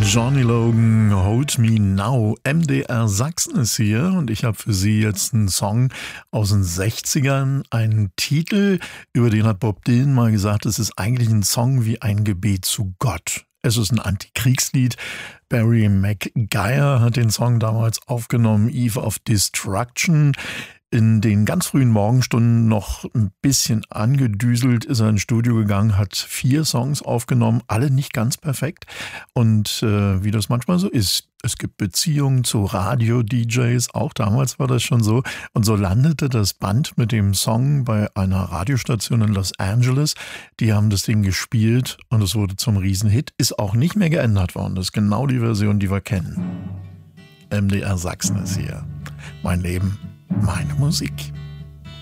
Johnny Logan, Hold Me Now. MDR Sachsen ist hier und ich habe für Sie jetzt einen Song aus den 60ern, einen Titel, über den hat Bob Dylan mal gesagt, es ist eigentlich ein Song wie ein Gebet zu Gott. Es ist ein Antikriegslied. Barry McGuire hat den Song damals aufgenommen, Eve of Destruction. In den ganz frühen Morgenstunden noch ein bisschen angedüselt ist er ins Studio gegangen, hat 4 Songs aufgenommen, alle nicht ganz perfekt. Und wie das manchmal so ist, es gibt Beziehungen zu Radio-DJs, auch damals war das schon so. Und so landete das Band mit dem Song bei einer Radiostation in Los Angeles. Die haben das Ding gespielt und es wurde zum Riesenhit. Ist auch nicht mehr geändert worden. Das ist genau die Version, die wir kennen. MDR Sachsen ist hier. Mein Leben. Meine Musik.